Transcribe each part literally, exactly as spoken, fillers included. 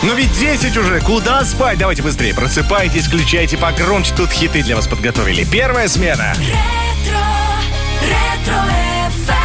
Ну ведь десять уже, куда спать? Давайте быстрее, просыпайтесь, включайте погромче, тут хиты для вас подготовили. Первая смена. Ретро, ретро эф эм.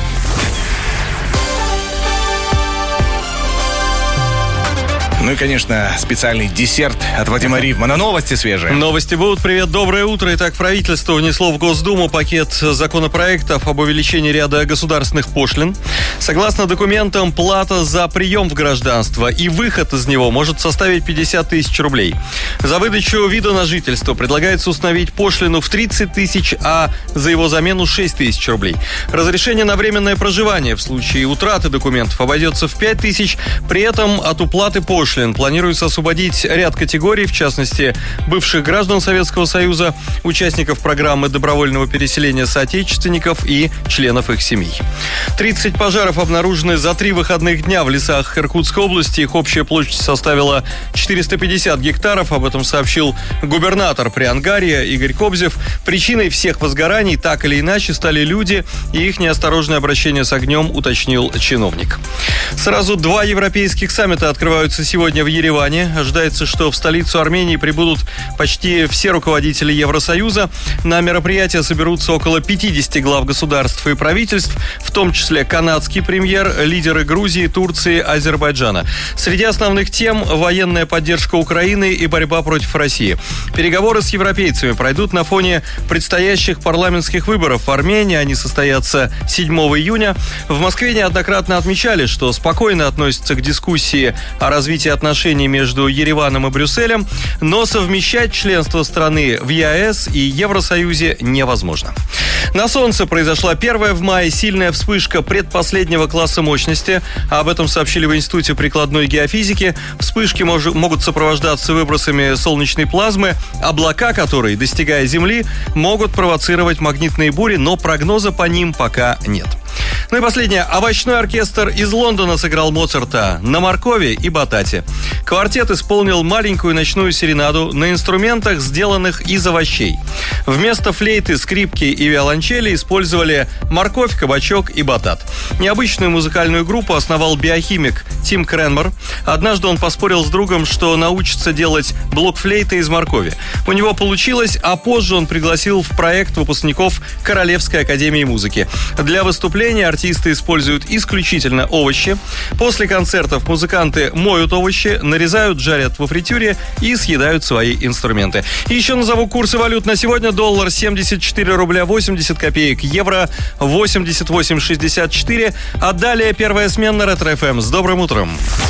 Ну и, конечно, специальный десерт от Вадима Ривмана. Новости свежие. Новости будут. Привет, доброе утро. Итак, правительство внесло в Госдуму пакет законопроектов об увеличении ряда государственных пошлин. Согласно документам, плата за прием в гражданство и выход из него может составить пятьдесят тысяч рублей. За выдачу вида на жительство предлагается установить пошлину в тридцать тысяч, а за его замену шесть тысяч рублей. Разрешение на временное проживание в случае утраты документов обойдется в пять тысяч. При этом от уплаты пошлин планируется освободить ряд категорий, в частности, бывших граждан Советского Союза, участников программы добровольного переселения соотечественников и членов их семей. тридцать пожаров обнаружены за три выходных дня в лесах Иркутской области. Их общая площадь составила четыреста пятьдесят гектаров. Об этом сообщил губернатор Приангарья Игорь Кобзев. Причиной всех возгораний так или иначе стали люди и их неосторожное обращение с огнем, уточнил чиновник. Сразу два европейских саммита открываются сегодня. Сегодня в Ереване. Ожидается, что в столицу Армении прибудут почти все руководители Евросоюза. На мероприятие соберутся около пятьдесят глав государств и правительств, в том числе канадский премьер, лидеры Грузии, Турции, Азербайджана. Среди основных тем – военная поддержка Украины и борьба против России. Переговоры с европейцами пройдут на фоне предстоящих парламентских выборов в Армении. Они состоятся седьмого июня. В Москве неоднократно отмечали, что спокойно относятся к дискуссии о развитии отношений между Ереваном и Брюсселем, но совмещать членство страны в ЕАЭС и Евросоюзе невозможно. На Солнце произошла первая в мае сильная вспышка предпоследнего класса мощности. Об этом сообщили в Институте прикладной геофизики. Вспышки мож- могут сопровождаться выбросами солнечной плазмы, облака которой, достигая Земли, могут провоцировать магнитные бури, но прогноза по ним пока нет. Ну и последнее. Овощной оркестр из Лондона сыграл Моцарта на моркови и батате. Квартет исполнил маленькую ночную серенаду на инструментах, сделанных из овощей. Вместо флейты, скрипки и виолончели использовали морковь, кабачок и батат. Необычную музыкальную группу основал биохимик Тим Кренмер. Однажды он поспорил с другом, что научится делать блокфлейты из моркови. У него получилось, а позже он пригласил в проект выпускников Королевской академии музыки. Для выступления артисты используют исключительно овощи. После концертов музыканты моют овощи, нарезают, жарят во фритюре и съедают свои инструменты. И еще назову курсы валют на сегодня. Доллар семьдесят четыре рубля восемьдесят копеек, евро восемьдесят восемь шестьдесят четыре. А далее первая смена Ретро эф эм. С добрым утром.